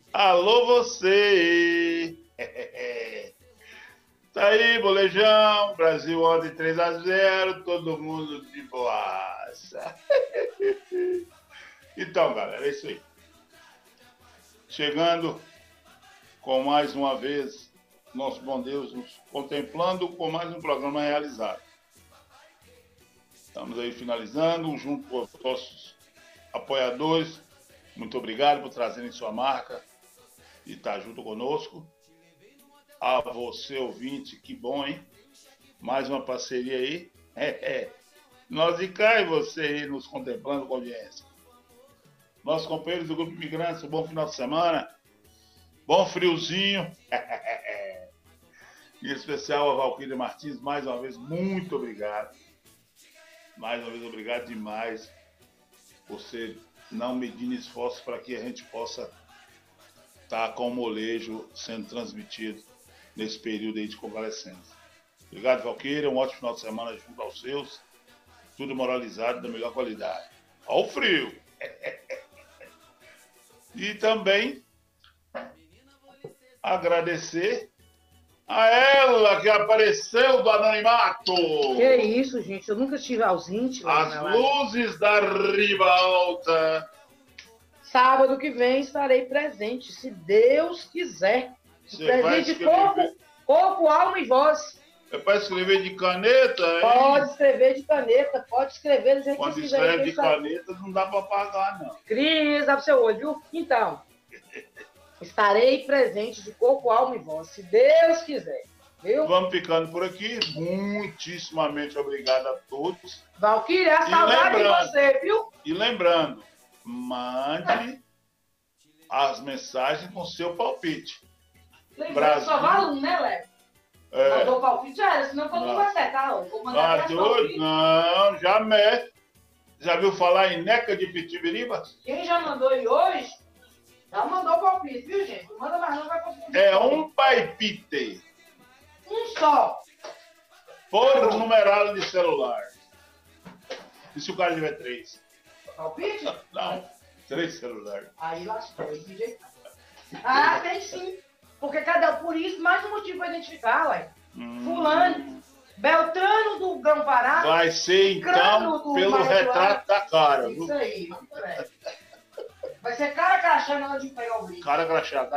Alô, você! Tá aí, Molejão. Brasil ontem 3-0, todo mundo de boaça. Então, galera, é isso aí. Chegando com mais uma vez, nosso bom Deus nos contemplando com mais um programa realizado. Estamos aí finalizando, junto com os nossos apoiadores. Muito obrigado por trazerem sua marca e estar junto conosco. A você, ouvinte, que bom, hein? Mais uma parceria aí. Nós e cá e você aí nos contemplando com audiência. Nossos companheiros do Grupo Imigrantes, um bom final de semana. Bom friozinho. Em especial a Valquíria Martins, mais uma vez, muito obrigado. Mais uma vez, obrigado demais por você não medindo esforços para que a gente possa estar com o molejo sendo transmitido nesse período aí de convalescência. Obrigado, Valquíria. Um ótimo final de semana junto aos seus. Tudo moralizado da melhor qualidade. Olha o frio. E também agradecer a ela que apareceu do anonimato. Que isso, gente? Eu nunca estive ausente. As luzes da Ribalta. Sábado que vem estarei presente, se Deus quiser. Presente de corpo, alma e voz. É para escrever de caneta? Hein? Pode escrever de caneta, pode escrever do jeito que Quando quiser. escreve de caneta, não dá para pagar, não. Cris, dá pro seu olho, viu? Então, estarei presente de corpo, alma e voz, se Deus quiser. Viu? Vamos ficando por aqui. Muitíssimamente obrigado a todos. Valquíria, a saudade de você, viu? E lembrando, mande as mensagens com seu palpite. Lembrando, só vale um, né, Léo? Mandou o palpite, já era, senão eu não vai acertar. Vou mandar não, jamais. Já viu falar em Neca de Pitibiriba? Quem já mandou aí hoje, já mandou o palpite, viu, gente? Não manda mais não, vai confundir. É um palpite. Um só. Por numeral de celular. E se o cara tiver 3? Palpite? Não, 3 celulares. Aí lascou, aí de jeito. Ah, tem sim. Porque cada por isso, mais um motivo para identificar, ué. Fulano, Beltrano do Grão-Pará. Vai ser, então, pelo retrato da cara. Isso viu? Aí, vai ser cara crachá na hora de pegar o brinco. Cara crachá.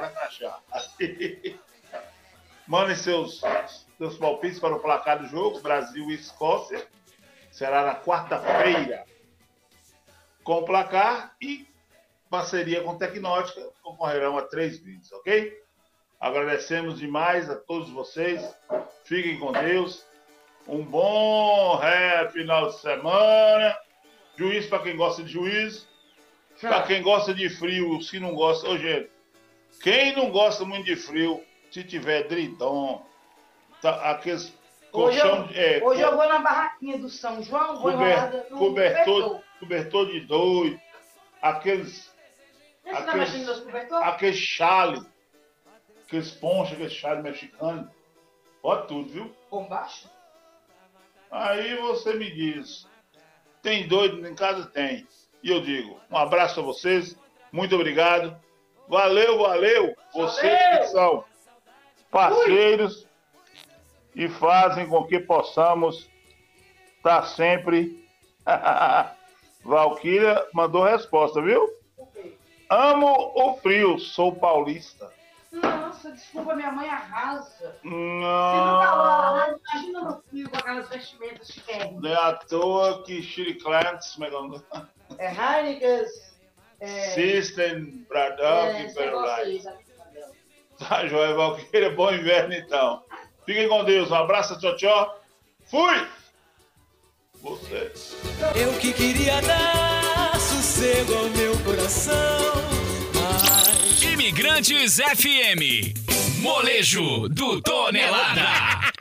Mandem seus palpites para o placar do jogo, Brasil e Escócia. Será na quarta-feira. Com o placar e parceria com Tecnótica, concorrerão a 3 vídeos, ok? Agradecemos demais a todos vocês. Fiquem com Deus. Um bom final de semana. Juiz para quem gosta de juiz. Para quem gosta de frio, se não gosta... Ô, gente, quem não gosta muito de frio, se tiver dridom, tá, aqueles colchão... Hoje eu vou na barraquinha do São João, vou enrolada no cobertor de doido, aqueles chale, aqueles ponchos, aqueles chale mexicano, pode tudo, viu? Bombacha. Aí você me diz, tem doido em casa? Tem. E eu digo, um abraço a vocês, muito obrigado, valeu, vocês que são parceiros e fazem com que possamos estar sempre... Valquíria mandou resposta, viu? Amo o frio, sou paulista. Nossa, desculpa, minha mãe arrasa. Não. Imagina no frio com aquelas vestimentas chiquérrimas. Não é à toa que Chiriclantes, Heineken, System, Braddock e Perolite. Tá, joia, Valquíria, bom inverno então. Fiquem com Deus, um abraço, tchau. Fui! Você. Eu que queria dar sossego ao meu coração, mas... Imigrantes FM, molejo do Tonelada.